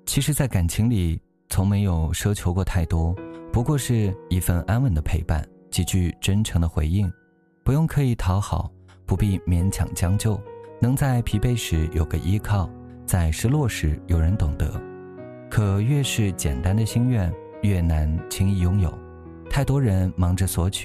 其实在感情里从没有奢求过太多，不过是一份安稳的陪伴，几句真诚的回应，不用刻意讨好，不必勉强将就，能在疲惫时有个依靠，在失落时有人懂得。可越是简单的心愿，越难轻易拥有，太多人忙着索取，